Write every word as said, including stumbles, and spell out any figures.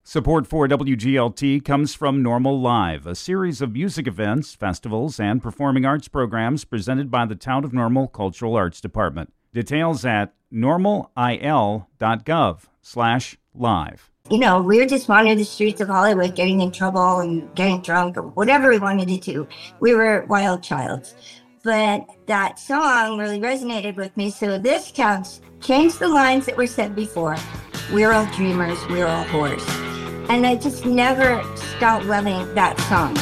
Support for W G L T comes from Normal Live, a series of music events, festivals, and performing arts programs presented by the Town of Normal Cultural Arts Department. Details at normalil.gov slash live. You know, we were just wandering the streets of Hollywood, getting in trouble and getting drunk or whatever we wanted to do. We were wild childs. But that song really resonated with me. So this counts, changed the lines that were said before. We're all dreamers, we're all whores. And I just never stopped loving that song.